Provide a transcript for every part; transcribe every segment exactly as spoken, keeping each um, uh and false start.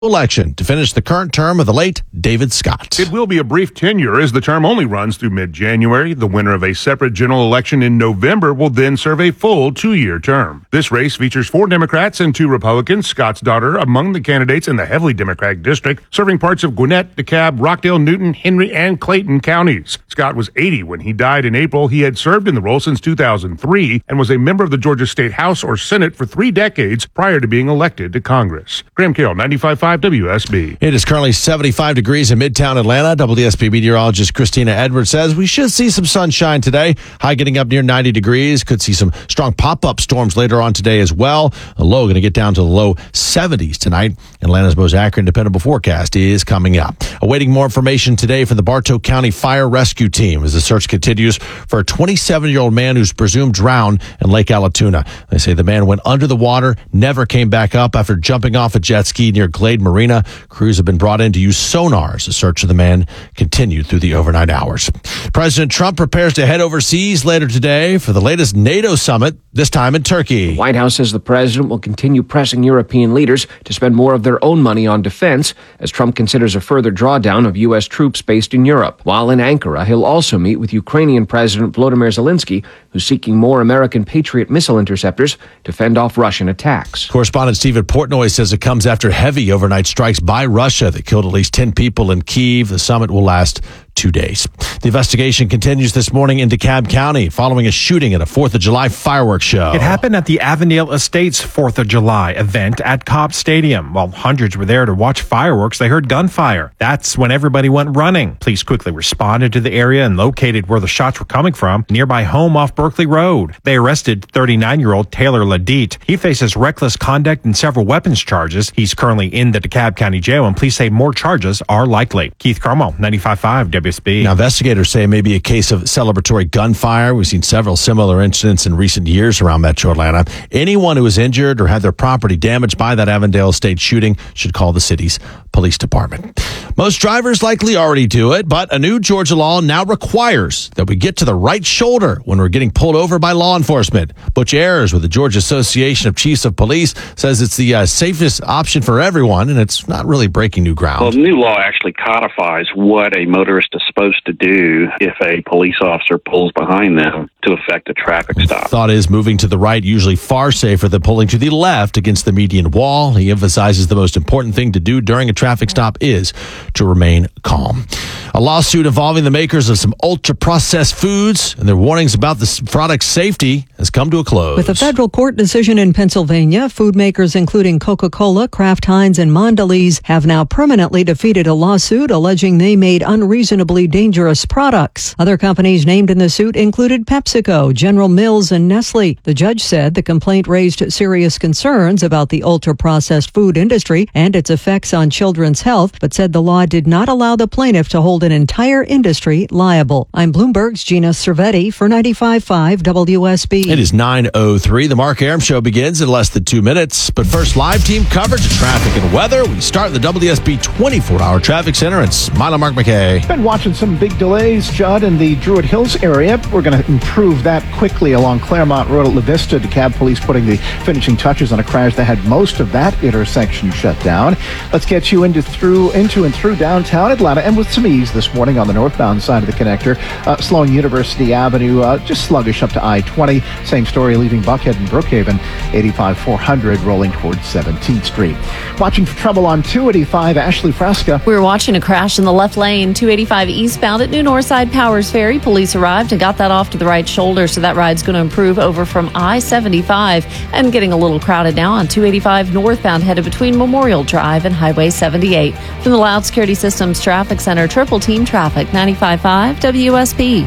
election to finish the current term of the late David Scott. It will be a brief tenure as the term only runs through mid-January. The winner of a separate general election in November will then serve a full two-year term. This race features four Democrats and two Republicans. Scott's daughter among the candidates in the heavily Democratic district, serving parts of Gwinnett, DeKalb, Rockdale, Newton, Henry, and Clayton counties. Scott was eighty when he died in April. He had served in the role since two thousand three and was a member of the Georgia State House or Senate for three decades prior to being elected to Congress. Graham Carroll, ninety-five point five W S B. It is currently seventy-five degrees in Midtown Atlanta. W S B meteorologist Christina Edwards says we should see some sunshine today. High getting up near ninety degrees. Could see some strong pop-up storms later on today as well. The low going to get down to the low seventies tonight. Atlanta's most accurate and dependable forecast is coming up. Awaiting more information today from the Bartow County Fire Rescue Team as the search continues for a twenty-seven-year-old man who's presumed drowned in Lake Allatoona. They say the man went under the water, never came back up after jumping off a jet ski near Glade Marina. Crews have been brought in to use sonar as the search of the man continued through the overnight hours. President Trump prepares to head overseas later today for the latest NATO summit, this time in Turkey. The White House says the president will continue pressing European leaders to spend more of their own money on defense as Trump considers a further drawdown of U S troops based in Europe. While in Ankara, he'll also meet with Ukrainian President Volodymyr Zelensky, who's seeking more American Patriot missile interceptors to fend off Russian attacks. Correspondent Stephen Portnoy says it comes after heavy overnight strikes by Russia that killed at least ten people in Kyiv. The summit will last two days. The investigation continues this morning in DeKalb County following a shooting at a fourth of July fireworks show. It happened at the Avondale Estates fourth of July event at Cobb Stadium. While hundreds were there to watch fireworks, they heard gunfire. That's when everybody went running. Police quickly responded to the area and located where the shots were coming from, nearby home off Berkeley Road. They arrested thirty-nine-year-old Taylor Ladite. He faces reckless conduct and several weapons charges. He's currently in the DeKalb County Jail, and police say more charges are likely. Keith Carmel, ninety-five point five W S B. Now, investigators say it may be a case of celebratory gunfire. We've seen several similar incidents in recent years around Metro Atlanta. Anyone who was injured or had their property damaged by that Avondale Estate shooting should call the city's police department. Most drivers likely already do it, but a new Georgia law now requires that we get to the right shoulder when we're getting pulled over by law enforcement. Butch Ayers with the Georgia Association of Chiefs of Police says it's the uh, safest option for everyone, and it's not really breaking new ground. Well, the new law actually codifies what a motorist is supposed to do if a police officer pulls behind them to effect a traffic stop. Thought is moving to the right usually far safer than pulling to the left against the median wall. He emphasizes the most important thing to do during a traffic stop is to remain calm. A lawsuit involving the makers of some ultra-processed foods and their warnings about the product's safety has come to a close. With a federal court decision in Pennsylvania, food makers including Coca-Cola, Kraft Heinz, and Mondelez have now permanently defeated a lawsuit alleging they made unreasonably dangerous products. Other companies named in the suit included PepsiCo, General Mills, and Nestle. The judge said the complaint raised serious concerns about the ultra-processed food industry and its effects on children's health, but said the law did not allow the plaintiff to hold an entire industry liable. I'm Bloomberg's Gina Cervetti for ninety-five point five W S B. It is nine oh three. The Mark Arum Show begins in less than two minutes. But first, live team coverage of traffic and weather. We start in the W S B twenty-four hour traffic center and Smile Mark McKay. Been watching some big delays, Judd, in the Druid Hills area. We're going to improve that quickly along Claremont Road at La Vista. DeKalb Police putting the finishing touches on a crash that had most of that intersection shut down. Let's get you into through into and through downtown Atlanta, and with some ease this morning on the northbound side of the connector. Uh, slowing University Avenue, uh, just sluggish up to I twenty. Same story leaving Buckhead and Brookhaven. eighty-five four hundred rolling towards seventeenth Street. Watching for trouble on two eighty-five, Ashley Fresca. We were watching a crash in the left lane, two eighty-five eastbound at New Northside Powers Ferry. Police arrived and got that off to the right shoulder, so that ride's going to improve over from I seventy-five and getting a little crowded now on two eighty-five northbound headed between Memorial Drive and Highway seventy-eight. From the Loud Security Systems Traffic Center, Triple Team Traffic, ninety-five point five W S B.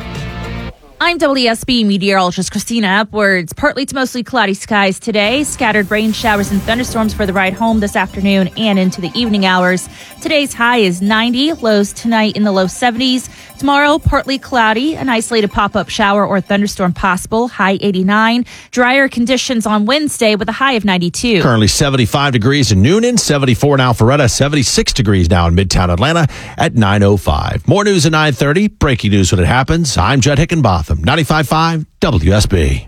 I'm W S B meteorologist Christina Upwards. Partly to mostly cloudy skies today. Scattered rain showers and thunderstorms for the ride home this afternoon and into the evening hours. Today's high is ninety. Lows tonight in the low seventies. Tomorrow, partly cloudy. An isolated pop-up shower or thunderstorm possible. High eighty-nine. Drier conditions on Wednesday with a high of ninety-two. Currently seventy-five degrees in Noonan, seventy-four in Alpharetta, seventy-six degrees now in Midtown Atlanta at nine oh five. More news at nine thirty. Breaking news when it happens. I'm Judd Hickenbotham, ninety-five point five W S B.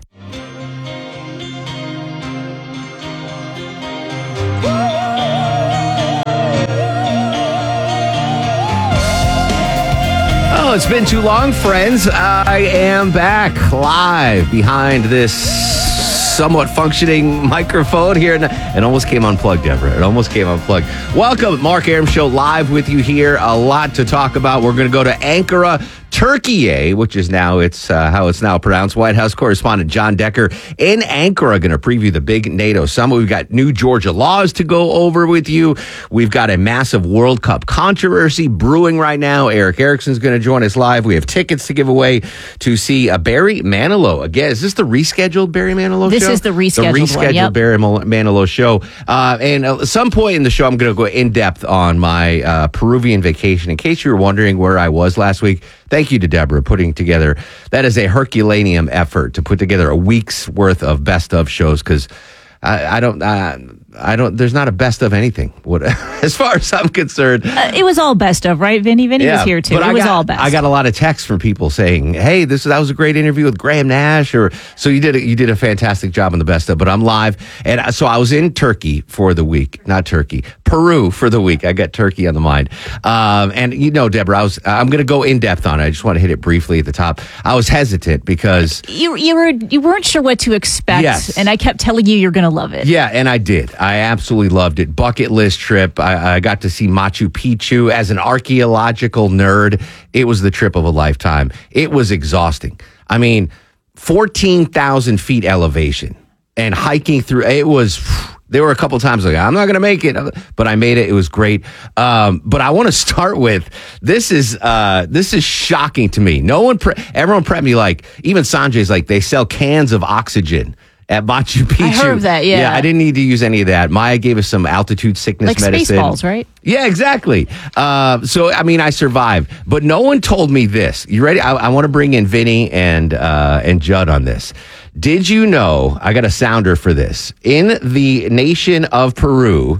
Well, it's been too long, friends. I am back live behind this somewhat functioning microphone here. And it almost came unplugged, Deborah. It almost came unplugged. Welcome, Mark Arum Show, live with you here. A lot to talk about. We're going to go to Ankara, Turkey, which is now it's uh, how it's now pronounced. White House correspondent John Decker in Ankara going to preview the big NATO summit. We've got new Georgia laws to go over with you. We've got a massive World Cup controversy brewing right now. Eric Erickson's going to join us live. We have tickets to give away to see uh, Barry Manilow. Again, is this the rescheduled Barry Manilow this show? This is the rescheduled The rescheduled one, yep. Barry Manilow show. Uh, and at some point in the show, I'm going to go in depth on my uh, Peruvian vacation. In case you were wondering where I was last week, thank you to Deborah putting together. That is a Herculaneum effort to put together a week's worth of best of shows because I, I don't. Uh, I don't. There's not a best of anything. What, as far as I'm concerned, uh, it was all best of, right? Vinny, Vinny yeah, was here too. It I was got, all best. I got a lot of texts from people saying, "Hey, this that was a great interview with Graham Nash," or so you did. A, you did a fantastic job on the best of. But I'm live, and so I was in Turkey for the week, not Turkey, Peru for the week. I got Turkey on the mind, um, and you know, Deborah, I was. I'm going to go in depth on it. I just want to hit it briefly at the top. I was hesitant because you you were you weren't sure what to expect, yes. and I kept telling you you're going to love it. Yeah, and I did. I absolutely loved it. Bucket list trip. I, I got to see Machu Picchu. As an archaeological nerd, it was the trip of a lifetime. It was exhausting. I mean, fourteen thousand feet elevation and hiking through. It was. There were a couple times like, I'm not going to make it, but I made it. It was great. Um, but I want to start with this is uh, this is shocking to me. No one, pre- everyone prepped me like, even Sanjay's like, they sell cans of oxygen at Machu Picchu. I heard of that, yeah. Yeah, I didn't need to use any of that. Maya gave us some altitude sickness like medicine. Like Spaceballs, right? Yeah, exactly. Uh, so, I mean, I survived. But no one told me this. You ready? I, I want to bring in Vinny and uh, and Judd on this. Did you know, I got a sounder for this, in the nation of Peru,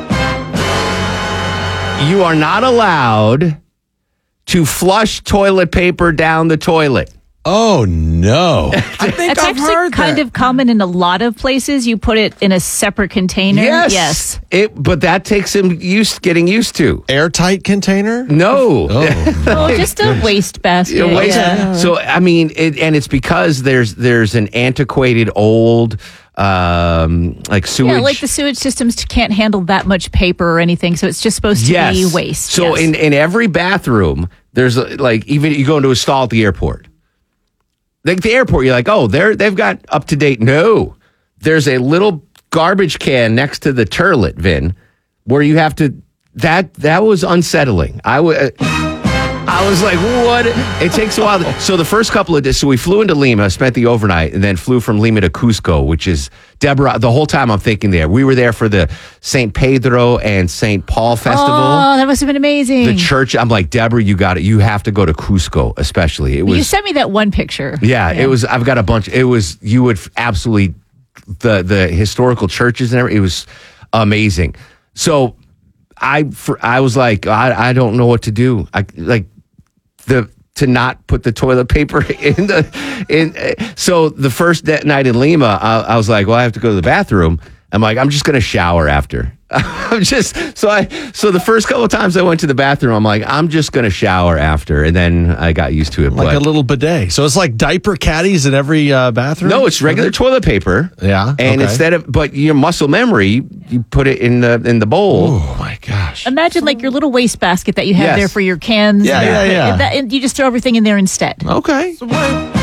you are not allowed to flush toilet paper down the toilet. Oh, no. I think That's I've actually heard kind that. of common in a lot of places. You put it in a separate container. Yes. Yes. It, but that takes some used, getting used to. Airtight container? No. Oh. Oh, just a waste basket. Yeah, waste- Yeah. So, I mean, it, and it's because there's there's an antiquated old um, like sewage. Yeah, like the sewage systems can't handle that much paper or anything, so it's just supposed to yes. be waste. So yes. in, in every bathroom, there's a, like, even you go into a stall at the airport. Like the airport, you're like, oh, they're they've got up to date. No, there's a little garbage can next to the toilet, Vin, where you have to. That that was unsettling. I would. I was like, what? It takes a while. So the first couple of days, so we flew into Lima, spent the overnight, and then flew from Lima to Cusco, which is, Deborah, the whole time I'm thinking there. We were there for the Saint Pedro and Saint Paul festival. Oh, that must have been amazing. The church, I'm like, Deborah, you got it. You have to go to Cusco, especially. It was. You sent me that one picture. Yeah, yeah, it was. I've got a bunch. It was. You would absolutely the the historical churches and everything. It was amazing. So I for, I was like, I I don't know what to do. I like the to not put the toilet paper in the in. So the first night in Lima, I, I was like, well, I have to go to the bathroom. I'm like, I'm just going to shower after. I'm just, so I, so the first couple of times I went to the bathroom, I'm like, I'm just going to shower after. And then I got used to it. Like but, a little bidet. So it's like diaper caddies in every uh, bathroom? No, it's regular toilet paper. Yeah. And okay. instead of, but your muscle memory, you put it in the, in the bowl. Oh my gosh. Imagine like your little waste basket that you have Yes. there for your cans. Yeah, yeah, yeah. And, that, and you just throw everything in there instead. Okay. So what-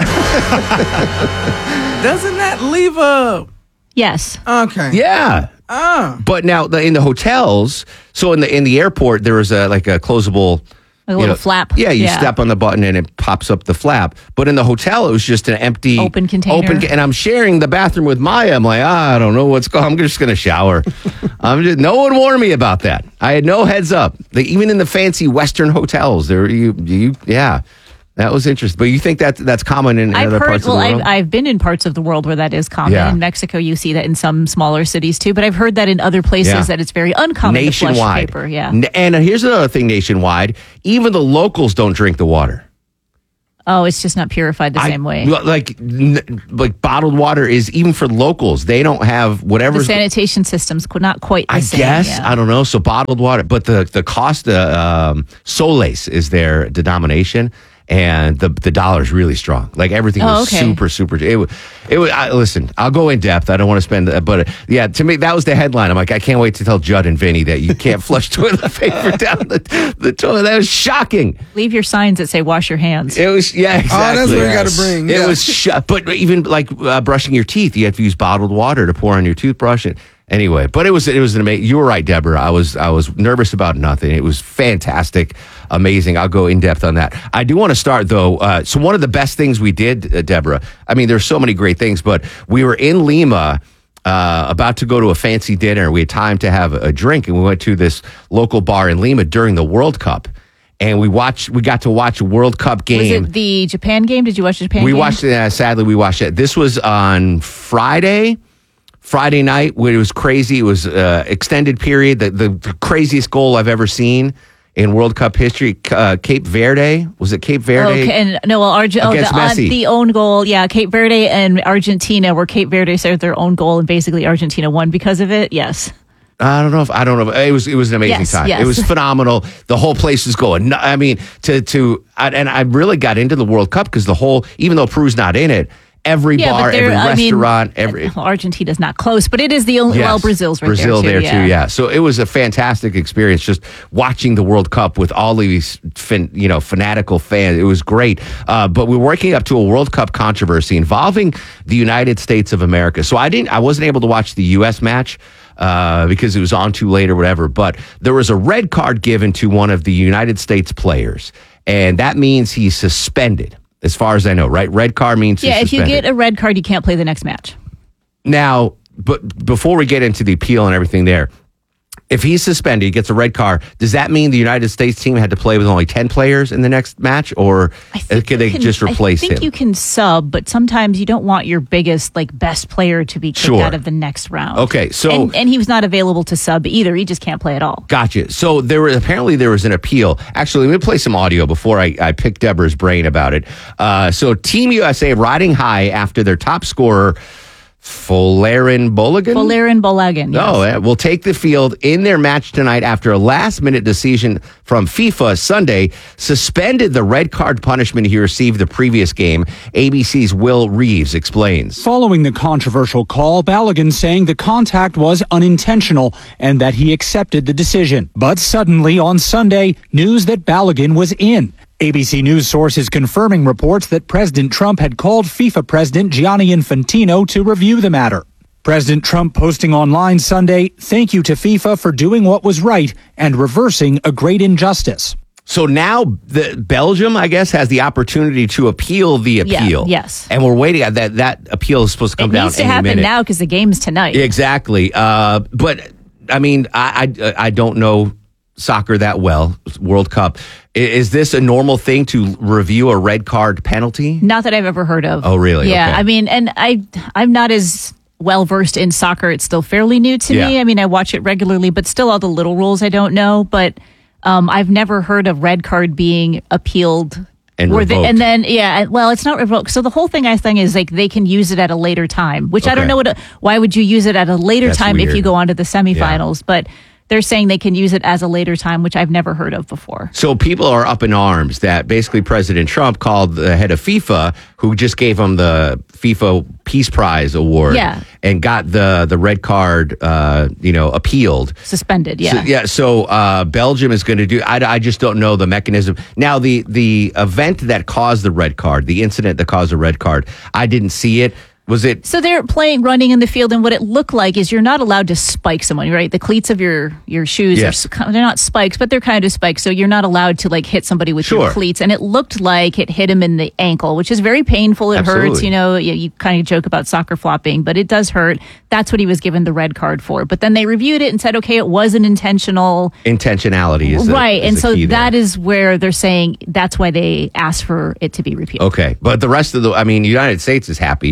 Doesn't that leave a... Yes. Okay. Yeah. Ah. But now the, in the hotels, so in the, in the airport, there was a, like a closable, A you little know, flap. Yeah, you Yeah. step on the button and it pops up the flap. But in the hotel, it was just an empty Open container. Open, and I'm sharing the bathroom with Maya. I'm like, ah, I don't know what's going. I'm just going to shower. I'm just. No one warned me about that. I had no heads up. They, even in the fancy Western hotels, there you you yeah, that was interesting. But you think that that's common in I've other heard, parts well, of the world? I've, I've been in parts of the world where that is common. Yeah. In Mexico, you see that in some smaller cities too. But I've heard that in other places Yeah. that it's very uncommon to flush Nationwide. paper. Yeah. N- And here's another thing nationwide. Even the locals don't drink the water. Oh, it's just not purified the I- same way. Like, n- like bottled water is even for locals. They don't have whatever. The sanitation system's qu- not quite the I same. guess yeah. I don't know. So bottled water, but the the Costa um, Soles is their denomination, and the the dollar is really strong. Like everything Oh, was okay. super super. It was it was. I, listen, I'll go in depth. I don't want to spend, uh, but uh, yeah, to me that was the headline. I'm like, I can't wait to tell Judd and Vinny that you can't flush toilet paper down the, the toilet. That was shocking. Leave your signs that say "wash your hands." It was yeah, exactly. Oh, that's what you got to bring. It yeah. was, sh- but even like uh, brushing your teeth, you have to use bottled water to pour on your toothbrush. And anyway, but it was it was an amazing. You were right, Deborah. I was I was nervous about nothing. It was fantastic, amazing. I'll go in depth on that. I do want to start though. Uh, so one of the best things we did, uh, Deborah. I mean, there's so many great things, but we were in Lima. Uh, about to go to a fancy dinner. We had time to have a drink, and we went to this local bar in Lima during the World Cup. And we watched. We got to watch a World Cup game. Was it the Japan game? Did you watch the Japan we game? watched it. Uh, sadly, we watched it. This was on Friday, Friday night, where it was crazy. It was uh, extended period. The, the the craziest goal I've ever seen in World Cup history. Uh, Cape Verde, was it Cape Verde? Okay, and no, well, Arge- oh, the, Against uh, Messi. the own goal, yeah, Cape Verde and Argentina, where Cape Verde served their own goal, and basically Argentina won because of it. Yes, I don't know if I don't know. It was it was an amazing Yes, time. yes. It was phenomenal. The whole place was going. nu- I mean, to to I, and I really got into the World Cup because the whole, even though Peru's not in it, every yeah, bar, but they're- every I mean, restaurant, every. well, Argentina's not close, but it is the only. Yes. Well, Brazil's right Brazil there too. there too, yeah. So it was a fantastic experience just watching the World Cup with all of these, fan, you know, fanatical fans. It was great. Uh, but we're working up to a World Cup controversy involving the United States of America. So I didn't, I wasn't able to watch the U S match. Uh, because it was on too late or whatever. But there was a red card given to one of the United States players, and that means he's suspended, as far as I know, right? Red card means Yeah, he's if you suspended. get a red card, you can't play the next match. Now, but before we get into the appeal and everything there, if he's suspended, he gets a red card, does that mean the United States team had to play with only ten players in the next match, or could they You can- just replace I think him? you can sub, but sometimes you don't want your biggest, like, best player to be kicked Sure. out of the next round. Okay, so- and, and he was not available to sub either. He just can't play at all. Gotcha. So there was apparently there was an appeal. Actually, let me play some audio before I, I pick Deborah's brain about it. Uh, so Team U S A riding high after their top scorer, Folarin Balogun? Folarin Balogun. Yes. No, uh, will take the field in their match tonight after a last-minute decision from FIFA Sunday suspended the red card punishment he received the previous game. A B C's Will Reeves explains. Following the controversial call, Balogun saying the contact was unintentional and that he accepted the decision. But suddenly on Sunday, news that Balogun was in. A B C News sources confirming reports that President Trump had called FIFA President Gianni Infantino to review the matter. President Trump posting online Sunday, "Thank you to FIFA for doing what was right and reversing a great injustice." So now the Belgium, I guess, has the opportunity to appeal the Yeah, appeal. yes. And we're waiting. That that appeal is supposed to come It down needs to any happen minute. now because the game's tonight. Exactly. Uh, but I mean, I, I I don't know soccer that well. World Cup. I- Is this a normal thing to review a red card penalty? Not that I've ever heard of. Oh, really? Yeah, Okay. I mean, and I, I'm not as well versed in soccer. It's still fairly new to me. Yeah. I mean, I watch it regularly, but still all the little rules I don't know. But um, I've never heard of red card being appealed. And Where they- revoked. and then, yeah, well, it's not revoked. So the whole thing I think is like they can use it at a later time, which I Okay. don't know what. A, why would you use it at a later That's time if weird. you go on to the semifinals? But they're saying they can use it as a later time, which I've never heard of before. So people are up in arms that basically President Trump called the head of FIFA, who just gave him the FIFA Peace Prize award, Yeah. and got the the red card, uh, you know, appealed. Suspended, yeah. So, yeah. So uh, Belgium is going to do. I, I just don't know the mechanism. Now the the event that caused the red card, the incident that caused the red card, I didn't see it. Was it? So they're playing, running in the field, and what it looked like is you're not allowed to spike someone, right? The cleats of your your shoes, Yes. are, they're not spikes, but they're kind of spikes. So you're not allowed to like hit somebody with Sure. your cleats. And it looked like it hit him in the ankle, which is very painful. It hurts. Absolutely. You know, you, you kind of joke about soccer flopping, but it does hurt. That's what he was given the red card for. But then they reviewed it and said, okay, it wasn't intentional. Intentionality is the, right. is And the so key there. that is where they're saying that's why they asked for it to be repealed. Okay, but the rest of the, I mean, United States is happy, but the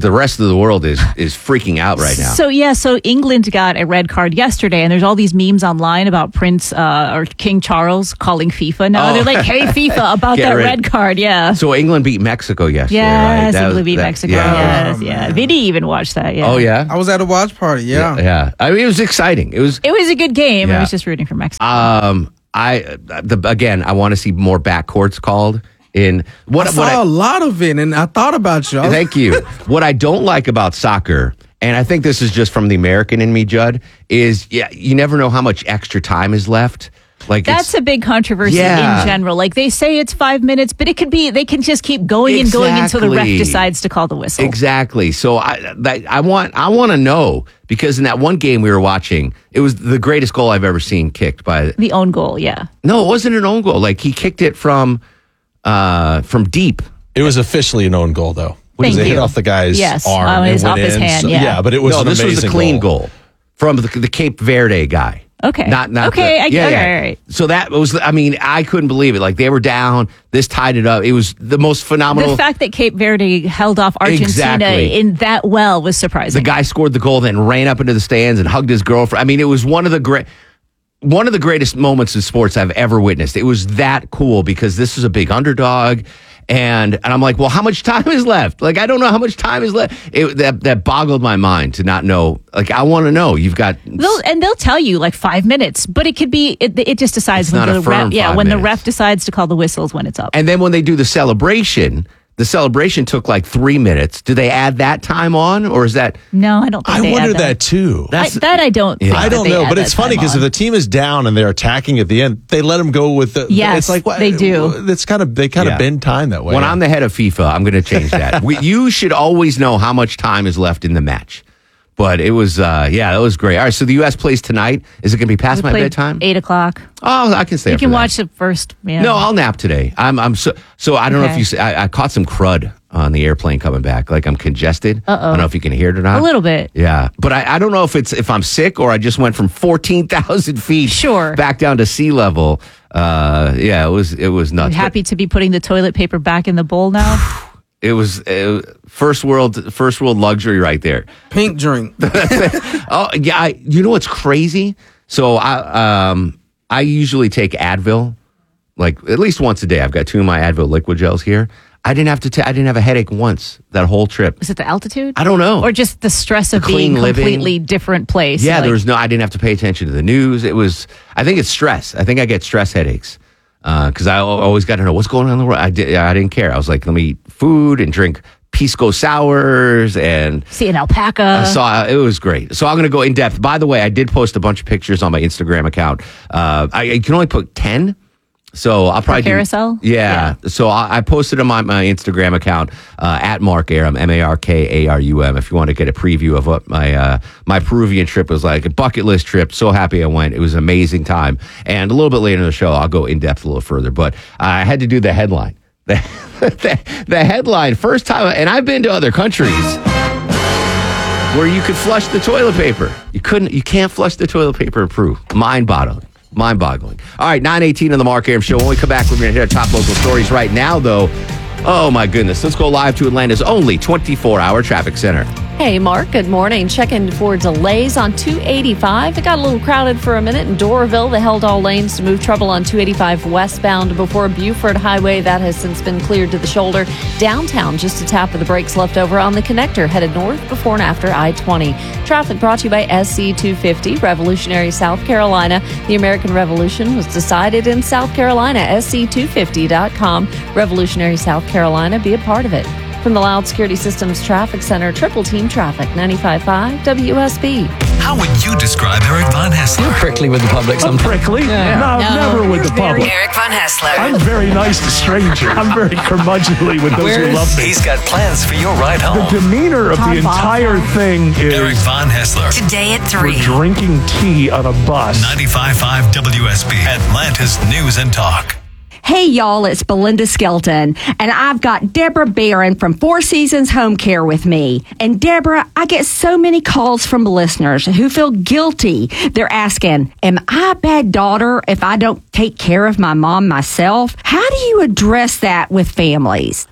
the rest of the world is is freaking out right now. So, yeah, so England got a red card yesterday, and there's all these memes online about Prince uh, or King Charles calling FIFA now. Oh. They're like, hey, FIFA, about Get that ready. red card, yeah. So England beat Mexico yesterday, right? Yes, That England was- beat that- Mexico, yeah. yes, yeah. Vinny even watched that, yeah. Oh, yeah? I was at a watch party. Yeah. Yeah. yeah. I mean, it was exciting. It was... It was a good game. Yeah. I was just rooting for Mexico. Um, I the, again, I want to see more backcourts called in what. I saw what I, a lot of it, and I thought about you. I was- Thank you. What I don't like about soccer, and I think this is just from the American in me, Judd, is yeah, you never know how much extra time is left. Like That's it's, a big controversy Yeah. in general. Like they say it's five minutes, but it could be, they can just keep going and going until the ref Exactly. decides to call the whistle. Exactly. So I that, I want I want to know, because in that one game we were watching, it was the greatest goal I've ever seen kicked by. The own goal, yeah. No, it wasn't an own goal. Like he kicked it from uh, from deep. It was officially an own goal, though. Thank Because they hit you. off the guy's Yes, arm. oh, and it was went off his in. hand, So- yeah. but it was no, an this was a amazing clean goal, from the, the Cape Verde guy. Okay. Not, not Okay, the- I- yeah, okay, yeah. all right. So that was, I mean, I couldn't believe it. Like they were down. This tied it up. It was the most phenomenal. The fact that Cape Verde held off Argentina Exactly. in that well was surprising. The guy scored the goal, then ran up into the stands and hugged his girlfriend. I mean, it was one of the great, one of the greatest moments in sports I've ever witnessed. It was that cool because this is a big underdog. And and I'm like, well, how much time is left? Like, I don't know how much time is left. It, that that boggled my mind to not know. Like, I want to know. You've got They'll, and they'll tell you like five minutes, but it could be, it, it just decides It's when not a the firm ref, yeah, five when the minutes. ref decides to call the whistles when it's up. And then when they do the celebration, the celebration took like three minutes. Do they add that time on, or is that? No, I don't think I they wonder add that too. I, that I don't. Yeah. think I that don't they know, add but that it's funny time because if on. the team is down and they're attacking at the end, they let them go with the. Yes, it's like what they do. It's kind of they kind Yeah. of bend time that way. When I'm the head of FIFA, I'm going to change that. we, you should always know how much time is left in the match. But it was, uh, yeah, that was great. All right, so the U S plays tonight. Is it going to be past We my played bedtime? Eight o'clock. Oh, I can stay. You up can for that. watch it first. Yeah. No, I'll nap today. I'm, I'm so, so I don't know if Okay. you, see- I, I caught some crud on the airplane coming back. Like I'm congested. Uh-oh. I don't know if you can hear it or not. A little bit. Yeah, but I, I don't know if it's if I'm sick or I just went from fourteen thousand feet Sure. back down to sea level. Uh, yeah, it was it was nuts. I'm happy to be putting the toilet paper back in the bowl now. It was uh, first world first world luxury right there. Pink drink. Oh yeah, I, you know what's crazy? So I um I usually take Advil, like at least once a day. I've got two of my Advil liquid gels here. I didn't have to. Ta- I didn't have a headache once that whole trip. Is it the altitude? I don't know. Or just the stress of The clean being living. completely different place? Yeah, Like, there was no. I didn't have to pay attention to the news. It was. I think it's stress. I think I get stress headaches because I al- always got to know what's going on in the world. I did. I didn't care. I was like, let me eat food and drink pisco sours and see an alpaca. I saw it was great. So I'm going to go in depth. By the way, I did post a bunch of pictures on my Instagram account. Uh, I, I can only put ten. So I'll probably do- carousel? yeah. So I, I posted on my, my Instagram account uh, at Mark Arum, M A R K A R U M. If you want to get a preview of what my uh, my Peruvian trip was like, a bucket list trip. So happy I went. It was an amazing time. And a little bit later in the show, I'll go in depth a little further. But I had to do the headline. The, the, the headline, first time, and I've been to other countries where you could flush the toilet paper. You couldn't. You can't flush the toilet paper in Peru. Mind-boggling. Mind-boggling. All right, nine eighteen on the Mark Arum Show. When we come back, we're going to hear top local stories. Right now, though, oh my goodness, let's go live to Atlanta's only twenty-four hour traffic center. Hey, Mark, good morning. Checking for delays on two eighty-five. It got a little crowded for a minute in Doraville. They held all lanes to move trouble on two eighty-five westbound before Buford Highway. That has since been cleared to the shoulder. Downtown, just a tap of the brakes left over on the connector, headed north before and after I twenty. Traffic brought to you by S C two fifty, Revolutionary South Carolina. The American Revolution was decided in South Carolina. S C two fifty dot com. Revolutionary South Carolina. Be a part of it. From the Loud Security Systems Traffic Center, Triple Team Traffic, ninety-five point five W S B. How would you describe Eric Von Haessler? You're prickly with the public sometimes. Prickly? Yeah. No, No, never with the public. Eric Von Haessler. I'm very nice to strangers. I'm very curmudgeonly with those Where's- who love me. He's got plans for your ride home. The demeanor of the entire thing Eric is Von Haessler. Today at we're three. drinking tea on a bus. ninety-five point five W S B, Atlanta's News and Talk. Hey, y'all, it's Belinda Skelton, and I've got Deborah Barron from Four Seasons Home Care with me. And Deborah, I get so many calls from listeners who feel guilty. They're asking, am I a bad daughter if I don't take care of my mom myself? How do you address that with families?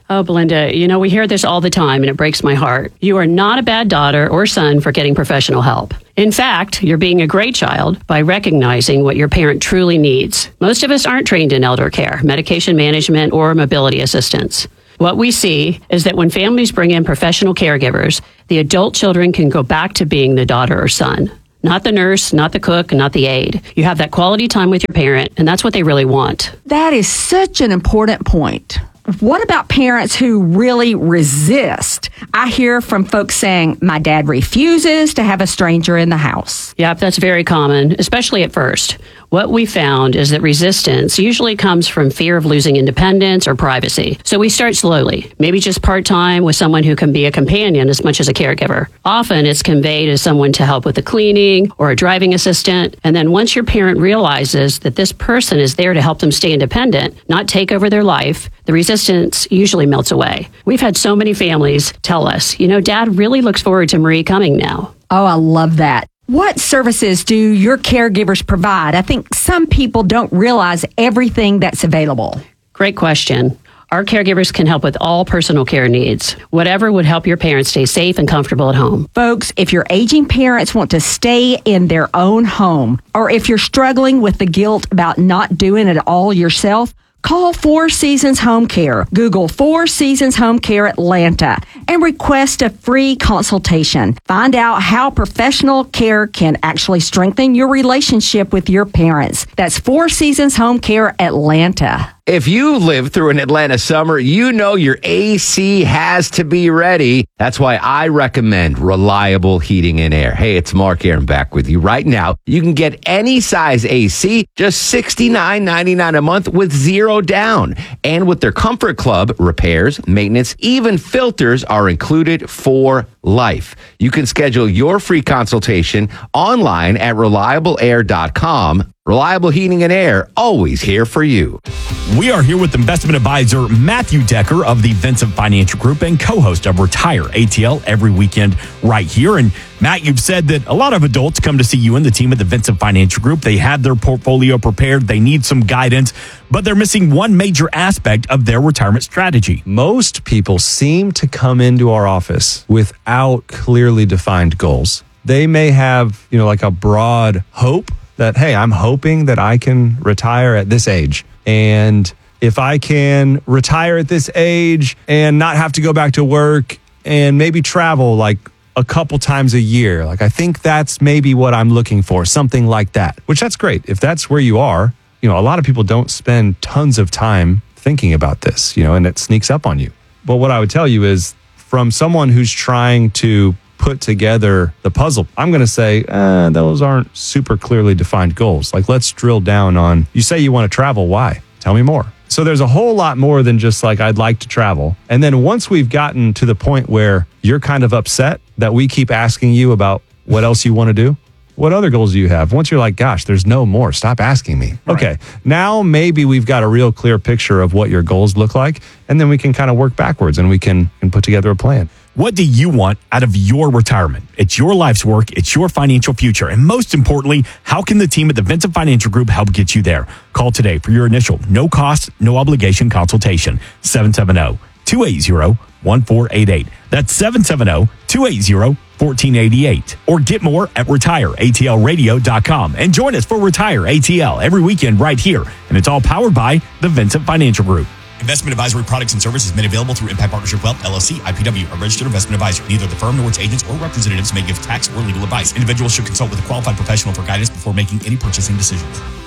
Oh, Belinda, you know, we hear this all the time and it breaks my heart. You are not a bad daughter or son for getting professional help. In fact, you're being a great child by recognizing what your parent truly needs. Most of us aren't trained in elder care, medication management, or mobility assistance. What we see is that when families bring in professional caregivers, the adult children can go back to being the daughter or son. Not the nurse, not the cook, not the aide. You have that quality time with your parent, and that's what they really want. That is such an important point. What about parents who really resist? I hear from folks saying, my dad refuses to have a stranger in the house. Yep, that's very common, especially at first. What we found is that resistance usually comes from fear of losing independence or privacy. So we start slowly, maybe just part-time with someone who can be a companion as much as a caregiver. Often it's conveyed as someone to help with the cleaning or a driving assistant. And then once your parent realizes that this person is there to help them stay independent, not take over their life, the resistance usually melts away. We've had so many families tell us, you know, Dad really looks forward to Marie coming now. Oh, I love that. What services do your caregivers provide? I think some people don't realize everything that's available. Great question. Our caregivers can help with all personal care needs, whatever would help your parents stay safe and comfortable at home. Folks, if your aging parents want to stay in their own home, or if you're struggling with the guilt about not doing it all yourself, call Four Seasons Home Care. Google Four Seasons Home Care Atlanta and request a free consultation. Find out how professional care can actually strengthen your relationship with your parents. That's Four Seasons Home Care Atlanta. If you live through an Atlanta summer, you know your A C has to be ready. That's why I recommend Reliable Heating and Air. Hey, it's Mark Aaron back with you right now. You can get any size A C, just sixty-nine ninety-nine a month with zero down. And with their Comfort Club, repairs, maintenance, even filters are included for life. You can schedule your free consultation online at reliable air dot com. Reliable Heating and Air, always here for you. We are here with investment advisor Matthew Decker of the Vincent Financial Group and co-host of Retire A T L every weekend right here. And Matt, you've said that a lot of adults come to see you and the team at the Vincent Financial Group. They have their portfolio prepared. They need some guidance, but they're missing one major aspect of their retirement strategy. Most people seem to come into our office without clearly defined goals. They may have, you know, like a broad hope that, hey, I'm hoping that I can retire at this age. And if I can retire at this age and not have to go back to work and maybe travel like a couple times a year, like I think that's maybe what I'm looking for, something like that, which that's great. If that's where you are, you know, a lot of people don't spend tons of time thinking about this, you know, and it sneaks up on you. But what I would tell you is from someone who's trying to put together the puzzle, I'm going to say eh, those aren't super clearly defined goals. Like, let's drill down on, you say you want to travel. Why? Tell me more. So there's a whole lot more than just like, I'd like to travel. And then once we've gotten to the point where you're kind of upset that we keep asking you about what else you want to do, what other goals do you have? Once you're like, gosh, there's no more, stop asking me. Right. Okay, now maybe we've got a real clear picture of what your goals look like, and then we can kind of work backwards and we can, can put together a plan. What do you want out of your retirement? It's your life's work. It's your financial future. And most importantly, how can the team at the Vincent Financial Group help get you there? Call today for your initial no cost, no obligation consultation. seven seven zero, two eight zero, one four eight eight. That's seven seven zero, two eight zero, one four eight eight. Or get more at retire A T L radio dot com. And join us for Retire A T L every weekend right here. And it's all powered by the Vincent Financial Group. Investment advisory products and services made available through Impact Partnership Wealth, L L C, I P W, a registered investment advisor. Neither the firm nor its agents or representatives may give tax or legal advice. Individuals should consult with a qualified professional for guidance before making any purchasing decisions.